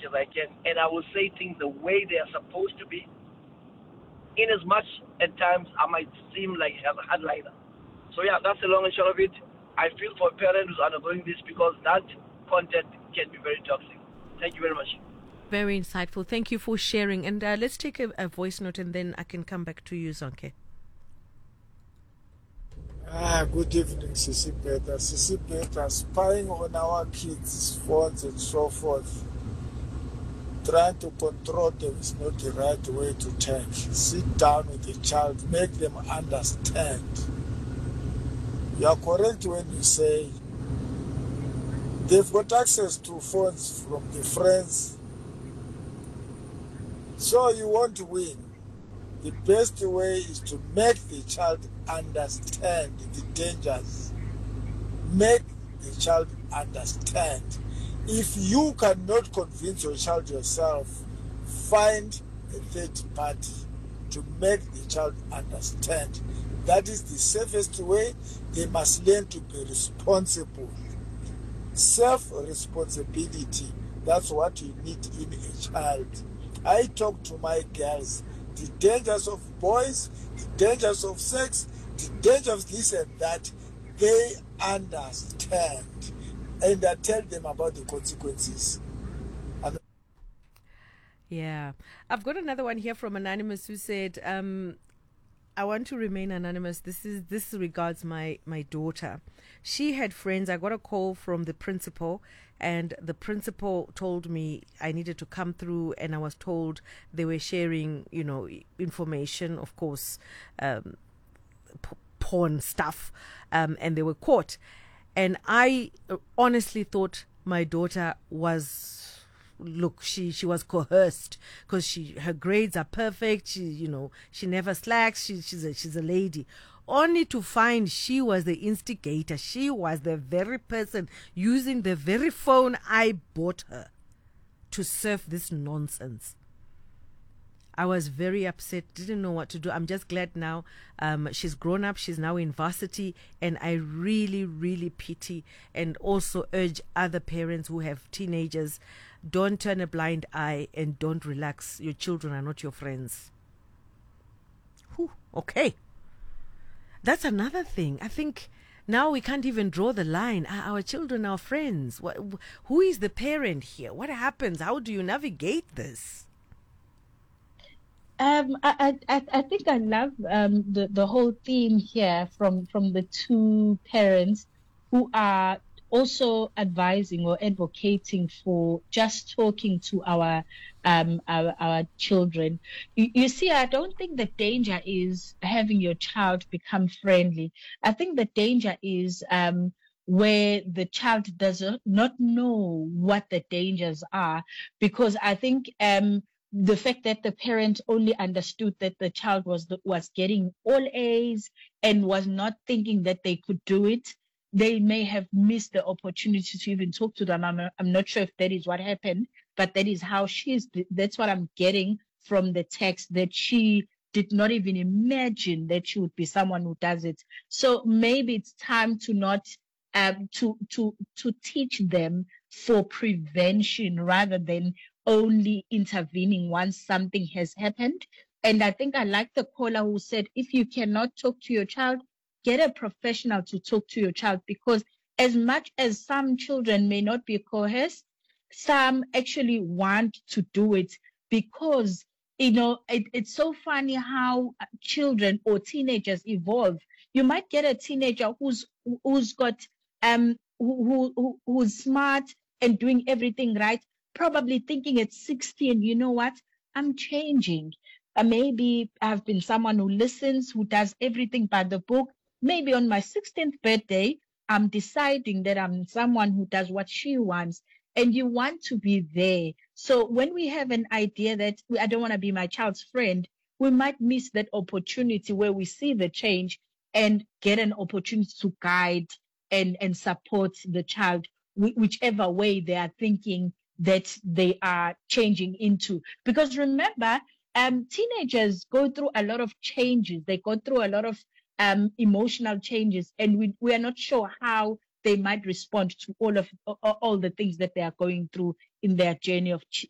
much as I can, and I will say things the way they are supposed to be. In as much at times I might seem like a hardliner. So yeah, that's the long and short of it. I feel for a parent who's undergoing this because that content can be very toxic. Thank you very much. Very insightful. Thank you for sharing. And let's take a voice note and then I can come back to you, Zonke. Good evening, Sisi Beta. Sisi Beta, spying on our kids' phones and so forth, trying to control them is not the right way to take. Sit down with the child, make them understand. You are correct when you say they've got access to phones from the friends, so you want to win. The best way is to make the child understand the dangers. Make the child understand. If you cannot convince your child yourself, find a third party to make the child understand. That is the safest way. They must learn to be responsible. Self-responsibility, that's what you need in a child. I talk to my girls, the dangers of boys, the dangers of sex, the dangers of this and that, they understand. And I tell them about the consequences. Yeah. I've got another one here from Anonymous who said, I want to remain anonymous. This regards my daughter. She had friends. I got a call from the principal, and the principal told me I needed to come through, and I was told they were sharing, information, of course, porn stuff, and they were caught. And I honestly thought my daughter was, look, she was coerced because her grades are perfect. She never slacks. She's a lady. Only to find she was the instigator. She was the very person using the very phone I bought her to surf this nonsense. I was very upset, didn't know what to do. I'm just glad now she's grown up, she's now in varsity, and I really, really pity and also urge other parents who have teenagers, don't turn a blind eye and don't relax. Your children are not your friends. Whew, okay. That's another thing. I think now we can't even draw the line. Are our children our friends? Who is the parent here? What happens? How do you navigate this? I think I love the whole theme here from the two parents who are also advising or advocating for just talking to our children. You see, I don't think the danger is having your child become friendly. I think the danger is where the child does not know what the dangers are, because I think the fact that the parent only understood that the child was getting all A's and was not thinking that they could do it, they may have missed the opportunity to even talk to them. I'm not sure if that is what happened, but that is how that's what I'm getting from the text, that she did not even imagine that she would be someone who does it. So maybe it's time to not to teach them for prevention rather than only intervening once something has happened. And I think I like the caller who said, if you cannot talk to your child, get a professional to talk to your child, because as much as some children may not be coerced, some actually want to do it because, it's so funny how children or teenagers evolve. You might get a teenager who's got who's smart and doing everything right, probably thinking at 16, you know what, I'm changing. Maybe I've been someone who listens, who does everything by the book. Maybe on my 16th birthday, I'm deciding that I'm someone who does what she wants. And you want to be there. So when we have an idea that I don't want to be my child's friend, we might miss that opportunity where we see the change and get an opportunity to guide and support the child, whichever way they are thinking that they are changing into. Because remember, teenagers go through a lot of changes. They go through a lot of emotional changes, and we are not sure how they might respond to all the things that they are going through in their journey of